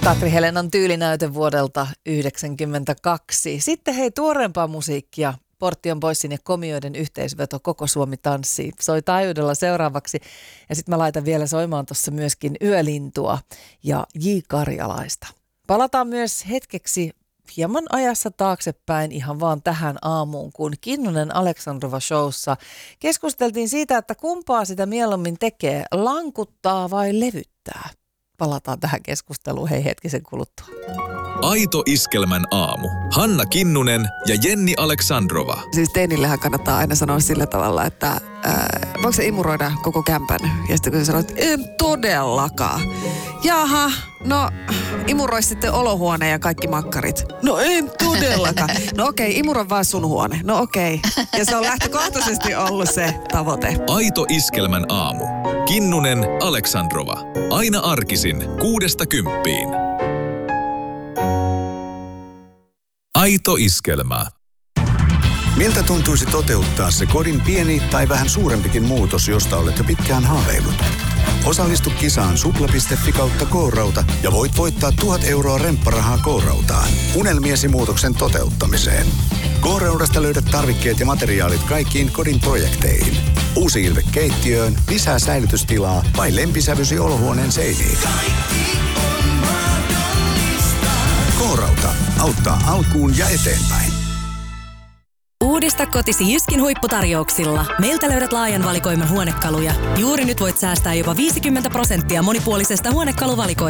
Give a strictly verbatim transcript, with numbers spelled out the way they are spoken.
Katri Helenan Tyylinäyte vuodelta yhdeksänkymmentäkaksi. Sitten hei, tuoreempaa musiikkia. Portion Boysin ja Komioiden yhteisveto Koko Suomi tanssii. Soi taajuudella seuraavaksi. Ja sitten mä laitan vielä soimaan tuossa myöskin Yölintua ja J. Karjalaista. Palataan myös hetkeksi hieman ajassa taaksepäin ihan vaan tähän aamuun, kun Kinnunen Aleksandrova showssa keskusteltiin siitä, että kumpaa sitä mieluummin tekee, lankuttaa vai levyttää. Palataan tähän keskusteluun hei hetkisen kuluttua. Aito Iskelmän aamu. Hanna Kinnunen ja Jenni Aleksandrova. Siis teinillehän kannattaa aina sanoa sillä tavalla, että ää, voiko se imuroida koko kämpän? Ja sitten kun sä sanot, en todellakaan. Jaha, no imuroi sitten olohuone ja kaikki makkarit. No en todellakaan. No okei, okay, imuroi vaan sun huone. No okei. Okay. Ja se on lähtökohtaisesti ollut se tavoite. Aito Iskelmän aamu. Kinnunen Aleksandrova. Aina arkisin kuudesta kymppiin. Aito Iskelmä. Miltä tuntuisi toteuttaa se kodin pieni tai vähän suurempikin muutos, josta olet jo pitkään haaveillut? Osallistu kisaan supla piste fi kautta K-rauta ja voit voittaa tuhat euroa rempparahaa K-rautaan. Unelmiesi muutoksen toteuttamiseen. K-raudasta löydät tarvikkeet ja materiaalit kaikkiin kodin projekteihin. Uusi ilme keittiöön, lisää säilytystilaa vai lempisävysi olohuoneen seiniin. K-rauta auttaa alkuun ja eteenpäin. Uudista kotisi Jyskin huipputarjouksilla. Meiltä löydät laajan valikoiman huonekaluja. Juuri nyt voit säästää jopa viisikymmentä prosenttia monipuolisesta huonekaluvalikoimasta.